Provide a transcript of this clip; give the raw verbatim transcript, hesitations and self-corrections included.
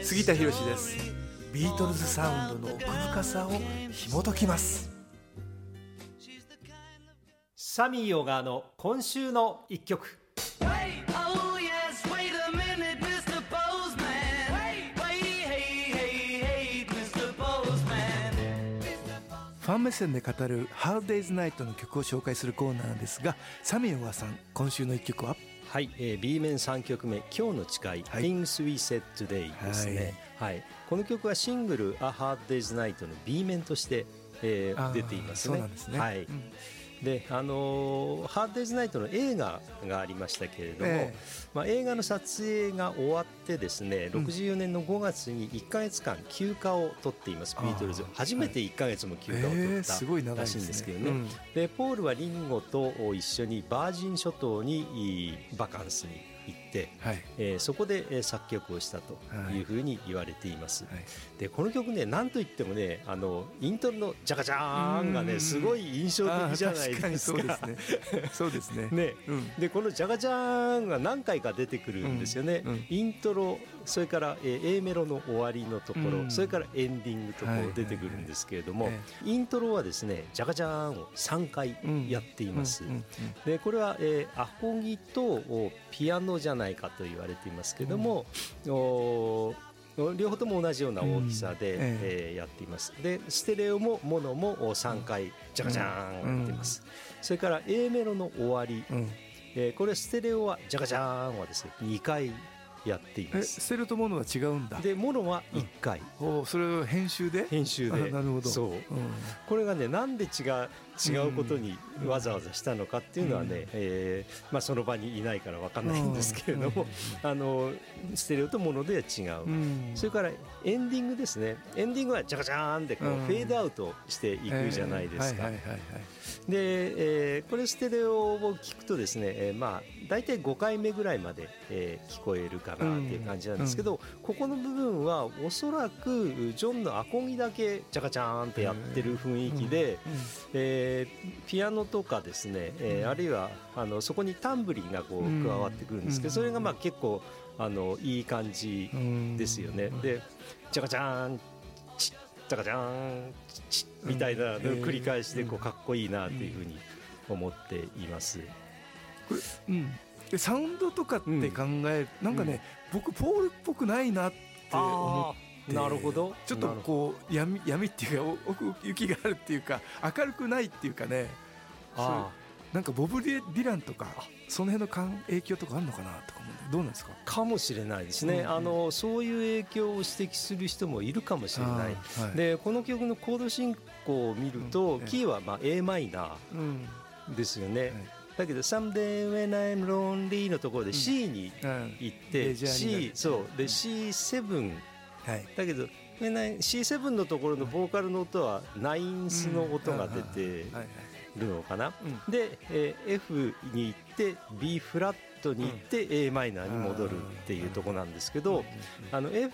杉田博です。ビートルズサウンドの奥深さを紐解きます。 サミー小川の今週の一曲。 ファン目線で語る Hard Day's Night の曲を紹介するコーナーなんですが、サミー小川さん、今週の一曲は？ はい、えー、B 面さんきょくめ、今日の誓い、はい、Things We Said Today ですね、はいはい、この曲はシングル A Hard Day's Night の B 面として、えー、出ていますね。 そうなんですね、はい、うん、 であのー、ハードデイズナイトの映画がありましたけれども、えーまあ、映画の撮影が終わってですね、ろくじゅうよねんのごがつにいっかげつかん休暇を取っています。ビートルズ初めていっかげつも休暇を取ったらしいんですけどね、はい、えー、すごい長いですね、うん、でポールはリンゴと一緒にバージン諸島にバカンスに行って、はい、えー、そこで作曲をしたというふうに言われています、はい、でこの曲ね、なんといってもね、あのイントロのジャカジャーンがね、すごい印象的じゃないですか。 そうですねね、うん、でこのジャカジャーンが何回か出てくるんですよね、うんうん、イントロ、それから A メロの終わりのところ、うん、それからエンディングとこう出てくるんですけれども、はいはいはい、イントロはですね、ジャカジャーンをさんかいやっています、うんうんうんうん、でこれは、えー、アコギとピアノじゃないかと言われていますけれども、うん、お両方とも同じような大きさで、うん、えー、やっています。でステレオもモノもさんかいジャカジャーンやっています、うん、それから A メロの終わり、うん、えー、これステレオはジャカジャーンはですねにかいやっています。 えステレオとモノは違うんだ。 でモノはいっかい、 うん、おそれを編集で編集で、 なるほど、 そう、うん、これがね、なんで違う違うことにわざわざしたのかっていうのはね、うん、えーまあ、その場にいないから分かんないんですけれども、うん、あのステレオとモノでは違う、うん、それからエンディングですね。エンディングはジャカジャーンでこうフェードアウトしていくじゃないですか。で、えー、これステレオを聞くとですね、えー、まあ大体ごかいめぐらいまで、えー、聞こえるかなっていう感じなんですけど、うん、ここの部分はおそらくジョンのアコギだけジャカジャーンってやってる雰囲気で、うんうん、えー、ピアノとかですね、えー、あるいはあのそこにタンブリンがこう加わってくるんですけど、それがまあ結構あのいい感じですよね。でジャカジャーンチッジャカジャーンチッみたいなのを繰り返してこうかっこいいなというふうに思っています。 これ、うん、でサウンドとかって考える、うん、なんかね、うん、僕ポールっぽくないなって思って、 なるほど、 ちょっとこう闇、闇っていうか奥行きがあるっていうか明るくないっていうかね、あなんかボブ・ディランとかその辺の影響とかあるのかなとか思う。どうなんですか？ かもしれないですね、うんうん、あのそういう影響を指摘する人もいるかもしれない、はい、でこの曲のコード進行を見ると、うん、キーはまあ エーマイナーですよね、うん、はい、だけど Someday when I'm lonely のところで C に行って、うん、C そうで シーセブン、はい、だけど シーセブン のところのボーカルの音はナインスの音が出てるのかな、うん、で、えー、F に行って B フラットに行って エーマイナーに戻るっていうところなんですけど、あの F